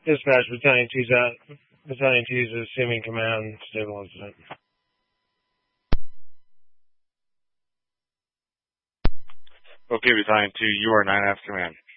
Dispatch, Battalion 2's out. Battalion 2's assuming command, stable incident. Okay, Battalion 2, you are 9F command.